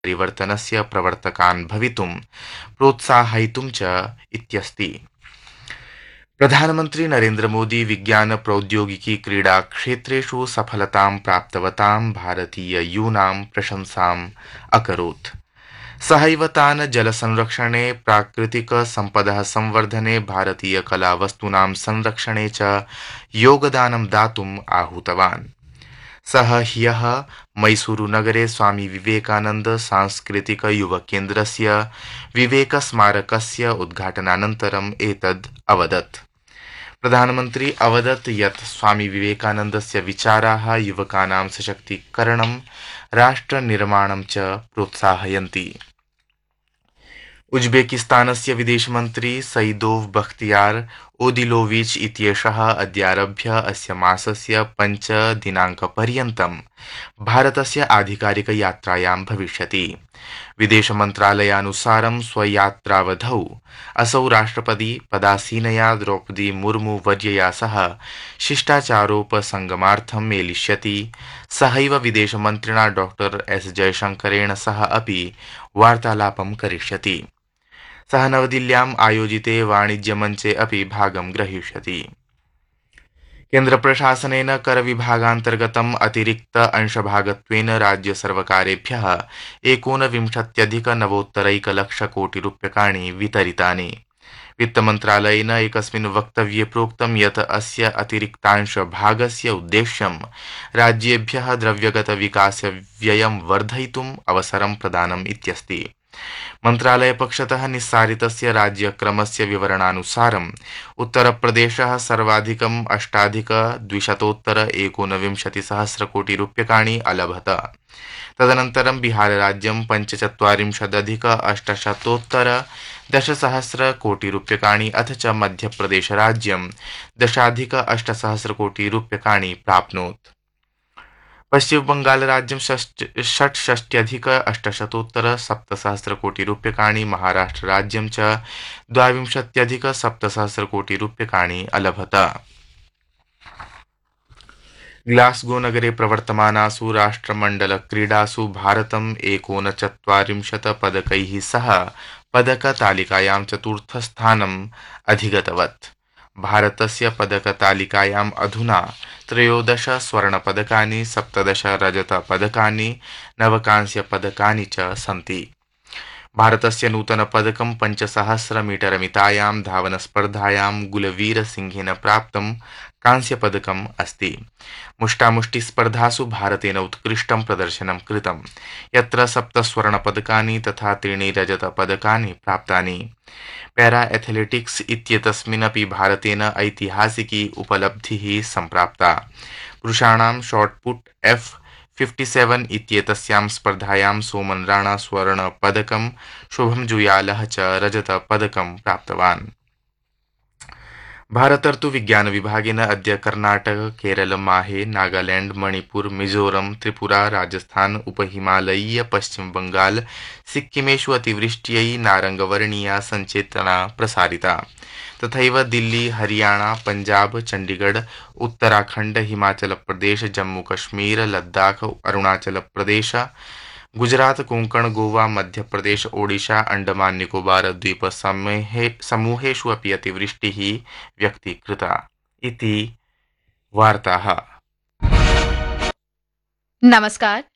परिवर्तनस्य प्रवर्तकान् भवितुं प्रोत्साहयितुं च इत्यस्ति। प्रधानमन्त्री नरेन्द्र मोदी विज्ञान प्रौद्योगिकी क्रीडा क्षेत्रेषु सफलतां प्राप्तवतां भारतीययूनां प्रशंसाम् अकरोत्। सहैव तान् जलसंरक्षणे, प्राकृतिकसम्पदः संवर्धने, भारतीयकलावस्तूनां संरक्षणे च योगदानं दातुम् आहूतवान्। सः ह्यः मैसूरुनगरे स्वामी विवेकानन्द सांस्कृतिक युवकेन्द्रस्य विवेकस्मारकस्य उद्घाटनानन्तरम् एतद् अवदत्। प्रधानमन्त्री अवदत् यत् स्वामी विवेकानन्दस्य विचाराः युवकानां सशक्तीकरणं, राष्ट्रनिर्माणं च प्रोत्साहयन्ति। उज्बेकिस्तानस्य विदेशमन्त्री सईदोव बख्तियार ओदिलोविच इत्येषः अद्यारभ्य अस्य मासस्य 5 दिनाङ्कपर्यन्तं भारतस्य आधिकारिकयात्रायां भविष्यति। विदेशमन्त्रालयानुसारं स्वयात्रावधौ असौ राष्ट्रपति पदासीनया द्रौपदी मुर्मू वर्यया सह शिष्टाचारोपसंगमार्थं मेलिष्यति। सहैव विदेशमन्त्रिणा डॉ एस जयशंकरेण सह अपि वार्तालापं करिष्यति। सः नवदिल्ल्याम् आयोजिते वाणिज्यमञ्चे अपि भागं ग्रहीष्यति। केन्द्रप्रशासनेन करविभागान्तर्गतम् अतिरिक्त अंशभागत्वेन राज्यसर्वकारेभ्यः 19,991,00,000,000 वितरितानि। वित्तमन्त्रालयेन एकस्मिन् वक्तव्ये प्रोक्तं यत् अस्य अतिरिक्तांशभागस्य उद्देश्यं राज्येभ्यः द्रव्यगतविकासव्ययं वर्धयितुम् अवसरं प्रदानम् इत्यस्ति। मन्त्रालयपक्षतः निस्सारितस्य राज्यक्रमस्य विवरणानुसारम् उत्तरप्रदेशः सर्वाधिकम् 8,219,000,000 अलभत। तदनन्तरं बिहारराज्यं 45,810,000,000 अथ च मध्यप्रदेशराज्यं 10,08,000,000 प्राप्नोत्। पश्चिमबंगालराज्यं 68,800,700,000,000, महाराष्ट्रराज्यं च 22,700,000,000 अलभत। ग्लास्गोनगरे प्रवर्तमानासु राष्ट्रमण्डलक्रीडासु भारतं 39 पदकैः सह पदकतालिकायां चतुर्थस्थानम् अधिगतवत्। भारतस्य पदकतालिकायाम् अधुना 13 स्वर्णपदकानि, 17 रजतपदकानि, 9 कांस्यपदकानि च सन्ति। भारतस्य नूतनपदकं 5,000 मीटरमितायां धावनस्पर्धायां गुलवीरसिंहेन प्राप्तं कांस्यपदकम् अस्ति। मुष्टामुष्टिस्पर्धासु भारतेन उत्कृष्टं प्रदर्शनं कृतं, यत्र 7 स्वर्णपदकानि तथा 3 रजतपदकानि प्राप्तानि। पैरा एथलेटिक्स इत्येतस्मिन्नपि भारतेन ऐतिहासिकी उपलब्धिः सम्प्राप्ता। पुरुषाणां शॉटपुट F57 इत्येतस्यां स्पर्धायां सोमन राणा स्वर्णपदकं, शुभम जुयालः च रजतपदकं प्राप्तवान्। भारतर्तु विज्ञान विभागेन अद्य कर्नाटक, केरल, माहे, नागालैंड, मणिपुर, मिजोरम, त्रिपुरा, राजस्थान, उपहिमालयीय पश्चिम बंगाल, सिक्किमेषु अतिवृष्ट्यै नारंगवर्णीया संचेतना प्रसारिता। तथैव दिल्ली, हरियाणा, पंजाब, चंडीगढ़, उत्तराखंड, हिमाचल प्रदेश, जम्मू कश्मीर, लद्दाख, अरुणाचल प्रदेश, गुजरात, कोंकण, गोवा, मध्य प्रदेश, ओडिशा, अंडमान निकोबार द्वीप समूहेषु अपि अतिवृष्टिः व्यक्तीकृता इति वार्ताः। नमस्कार,